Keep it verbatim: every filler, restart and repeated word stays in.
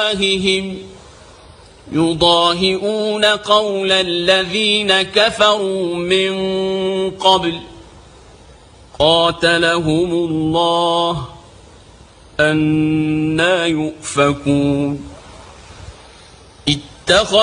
بأفواههم يضاهئون قول الذين كفروا من قبل قاتلهم الله أنى يؤفكون. اتخذوا